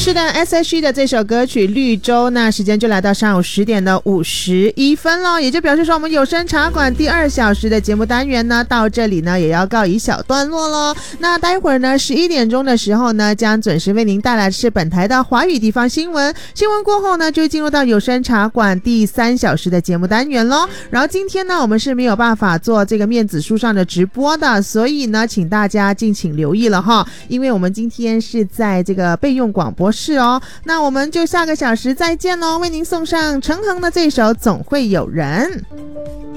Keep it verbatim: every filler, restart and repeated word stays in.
是的 S H E 的这首歌曲绿洲，那时间就来到上午十点的五十一分了，也就表示说我们有声茶馆第二小时的节目单元呢到这里呢也要告一小段落咯。那待会儿呢十一点钟的时候呢将准时为您带来的是本台的华语地方新闻，新闻过后呢就进入到有声茶馆第三小时的节目单元咯。然后今天呢我们是没有办法做这个面子书上的直播的，所以呢请大家敬请留意了哈，因为我们今天是在这个备用广播室哦。那我们就下个小时再见咯，为您送上陈恒的这首总会有人。